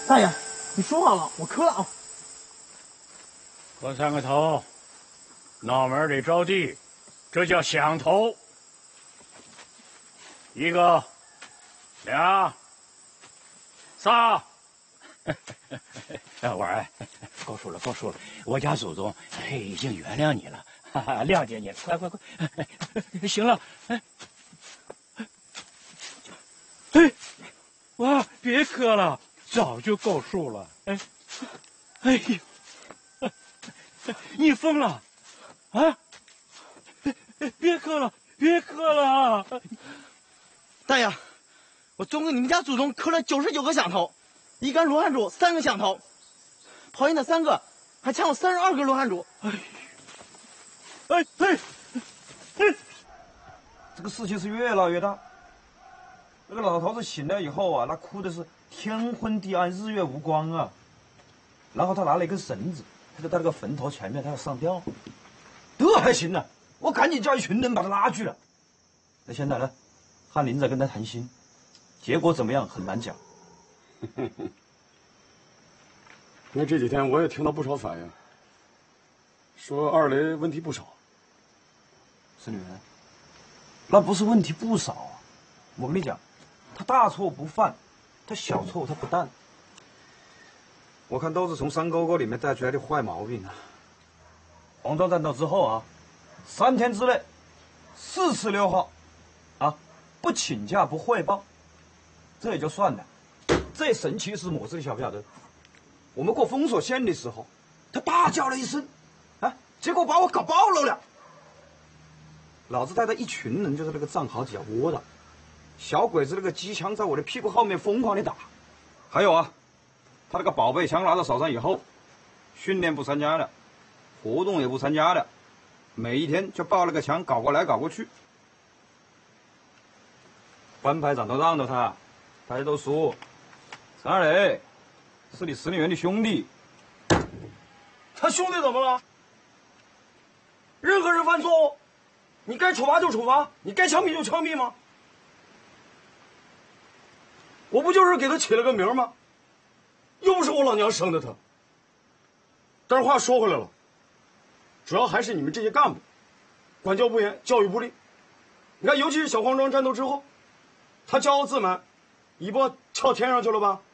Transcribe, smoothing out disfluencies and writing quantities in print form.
大爷，你说好了，我磕了啊。 磕3个头，脑门里着地，这叫响头。1个，2、3。婉儿，够数了，够数了。我家祖宗已经原谅你了，哈哈，谅解你了。快！行了，哇，别磕了，早就够数了。哎呀，你疯了啊！别磕了，别磕了！ 大爷，我总给你们家祖宗磕了99个响头，1杆罗汉竹，3个响头，跑赢的3个，还抢我32个罗汉竹。 这个事情是越闹越大。那个老头子醒了以后啊，那哭的是天昏地暗，日月无光啊。然后他拿了一根绳子，他就在那个坟头前面，他要上吊。这还行呢，我赶紧叫一群人把他拉去了。那现在呢，翰林在跟他谈心，结果怎么样很难讲。 那这几天我也听到不少反映，说二雷问题不少。 孙女人，那不是问题不少啊，我跟你讲，他大错不犯，他小错他不担。我看都是从山沟沟里面带出来的坏毛病啊。黄庄战斗之后啊，3天之内4次溜号，啊，不请假不汇报，这也就算了。最神奇的是么子，你晓不晓得？我们过封锁线的时候，他大叫了一声，啊，结果把我搞暴露了。老子带着一群人就在那个藏壕底下窝着，小鬼子那个机枪在我的屁股后面疯狂的打。还有啊，他那个宝贝枪拿到手上以后，训练不参加了，活动也不参加了，每一天就抱了个枪搞过来搞过去。关排长都让着他，大家都说陈二雷是你司令员的兄弟。他兄弟怎么了？任何人犯错，你该处罚就处罚，你该枪毙就枪毙吗？我不就是给他起了个名吗？又不是我老娘生的他。但是话说回来了，主要还是你们这些干部，管教不严，教育不力。你看，尤其是小黄庄战斗之后，他骄傲自满，一波跳天上去了吧？